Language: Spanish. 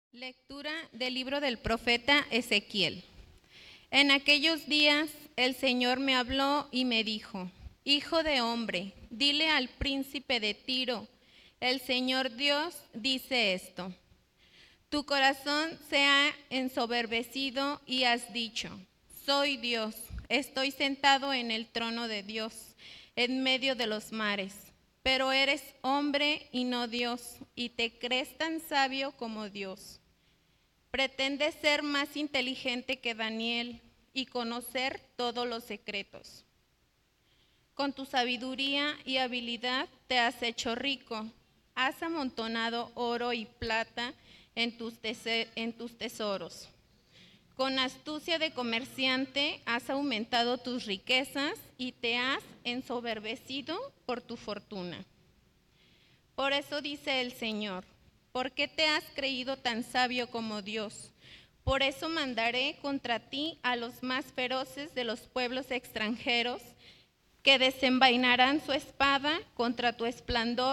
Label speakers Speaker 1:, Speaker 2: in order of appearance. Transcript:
Speaker 1: Lectura del libro del profeta Ezequiel. En aquellos días el Señor me habló y me dijo: Hijo de hombre, dile al príncipe de Tiro, el Señor Dios dice esto: tu corazón se ha ensoberbecido y has dicho: soy Dios, estoy sentado en el trono de Dios, en medio de los mares. Pero eres hombre y no Dios, y te crees tan sabio como Dios. Pretendes ser más inteligente que Daniel y conocer todos los secretos. Con tu sabiduría y habilidad te has hecho rico, has amontonado oro y plata en tus tesoros. Con astucia de comerciante has aumentado tus riquezas y te has ensoberbecido por tu fortuna. Por eso dice el Señor: ¿por qué te has creído tan sabio como Dios? Por eso mandaré contra ti a los más feroces de los pueblos extranjeros, que desenvainarán su espada contra tu esplendor